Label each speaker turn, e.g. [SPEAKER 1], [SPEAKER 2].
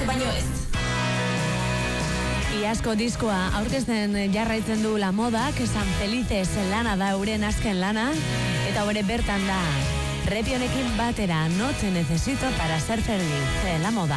[SPEAKER 1] baino ez.
[SPEAKER 2] Iazko diskoa aurkezten jarraitzen du La Modak, San Felices lana da euren azken lana, eta hori bertan da Repi honekin batera, No te necesito para ser feliz, La Moda.